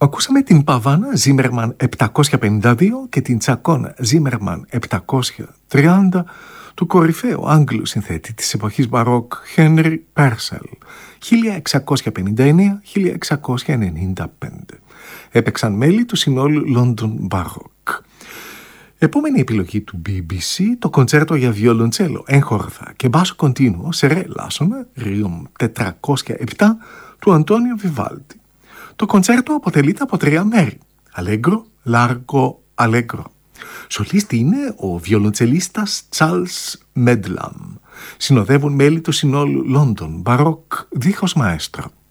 Ακούσαμε την Παβάνα Ζίμερμαν 752 και την Τσακώνα Ζίμερμαν 730 του κορυφαίου Άγγλου συνθέτη της εποχής μπαρόκ Henry Purcell 1629-1695. Έπαιξαν μέλη του συνόλου London Baroque. Επόμενη επιλογή του BBC, το κοντσέρτο για βιολοντσέλο, έγχορδα και μπάσο κοντίνουο σε ρε λάσονα, ρίουμ 407 του Αντώνιο Βιβάλντι. Το κοντσέρτο αποτελείται από 3 μέρη, αλέγκρο, λάργο, αλέγκρο. Σολίστη είναι ο βιολοντσελίστας Charles Medlam. Συνοδεύουν μέλη του συνόλου London Baroque δίχως μαέστρο.